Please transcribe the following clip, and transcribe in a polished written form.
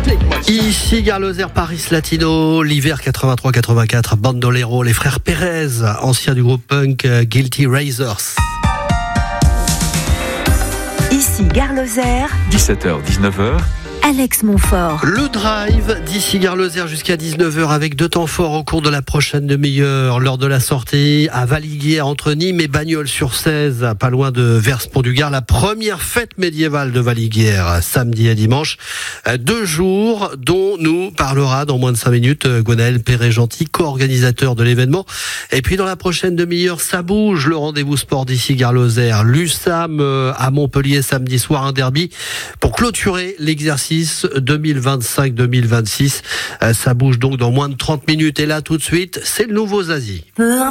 Ici Gare Lozère, Paris Latino, l'hiver 83-84, Bandolero, les frères Pérez, anciens du groupe punk Guilty Razors. Ici Gare Lozère, 17h-19h, Alex Montfort. Le drive d'ici Gare Lozère jusqu'à 19h avec deux temps forts au cours de la prochaine demi-heure. Lors de la sortie à Valiguière entre Nîmes et Bagnols-sur-Cèze, pas loin de Vers-Pont-du-Gard, la première fête médiévale de Valiguière, samedi et dimanche. 2 jours dont nous parlera dans moins de 5 minutes Gwenaël Perret-Gentil, co-organisateur de l'événement. Et puis dans la prochaine demi-heure, ça bouge, le rendez-vous sport d'ici Gare Lozère. L'USAM à Montpellier samedi soir, un derby pour clôturer l'exercice 2025-2026. Ça bouge donc dans moins de 30 minutes. Et là, tout de suite, c'est le nouveau Zazie.